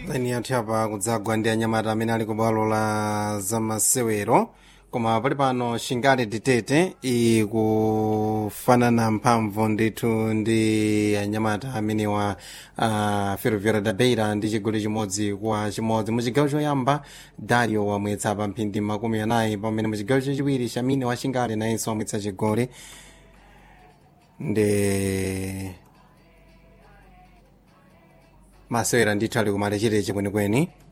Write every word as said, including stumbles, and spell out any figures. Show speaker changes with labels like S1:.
S1: eni anthu apa kudzagwa ndi anyamata amene ali ku bwalo la zamasewero koma pali pano Shingale Ditete ikufanana mphamvu ndithu ndi anyamata amene wa uh, Ferroviária da Beira ndi chigoli chimodzi kwa chimodzi muchigawo choyamba. Dario wamwetsa pa mphindi makumi anayi pamene muchigawo chachiwiri Shamine wa Shingale nayenso wamwetsa chigoli ndi masewera ndithu ali kumalechereche kwenikweni.